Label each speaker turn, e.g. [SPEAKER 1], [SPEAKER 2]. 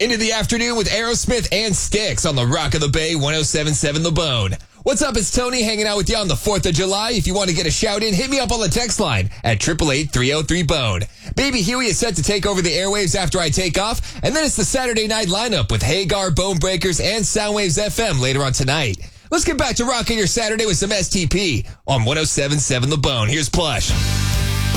[SPEAKER 1] Into the afternoon with Aerosmith and Styx on the Rock of the Bay 107.7 The Bone. What's up? It's Tony hanging out with you on the 4th of July. If you want to get a shout in, hit me up on the text line at 888-303-BONE. Baby Huey is set to take over the airwaves after I take off. And then it's the Saturday night lineup with Hagar, Bone Breakers, and Soundwaves FM later on tonight. Let's get back to rocking your Saturday with some STP on 107.7 The Bone. Here's Plush.